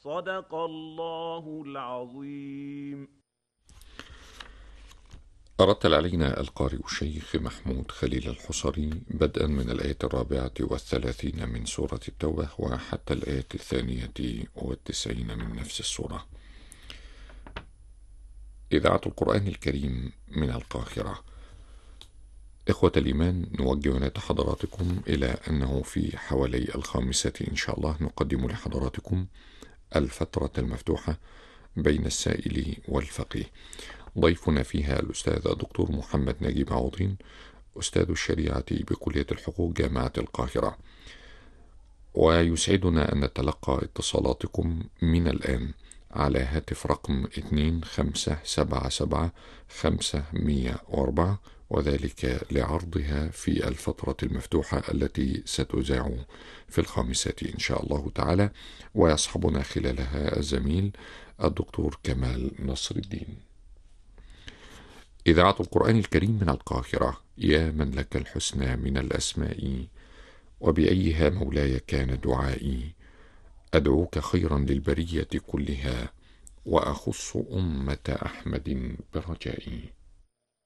صدق الله العظيم. رتل علينا القارئ الشيخ محمود خليل الحصري بدءا من الآية 34 من سورة التوبة وحتى الآية 92 من نفس السورة. إذاعة القرآن الكريم من القاهرة. إخوة الإيمان، نوجه حضراتكم إلى أنه في حوالي 5 إن شاء الله نقدم لحضراتكم الفترة المفتوحة بين السائل والفقيه. ضيفنا فيها الأستاذ الدكتور محمد نجيب عوضين، أستاذ الشريعة بكلية الحقوق جامعة القاهرة. ويسعدنا أن نتلقى اتصالاتكم من الآن على هاتف رقم 2577-504، وذلك لعرضها في الفترة المفتوحة التي ستذاع في 5 إن شاء الله تعالى، ويصحبنا خلالها الزميل الدكتور كمال نصر الدين. إذاعة القرآن الكريم من القاهرة. يا من لك الحسنى من الأسماء، وبأيها مولاي كان دعائي. أدعوك خيرا للبرية كلها، وأخص أمة أحمد برجائي.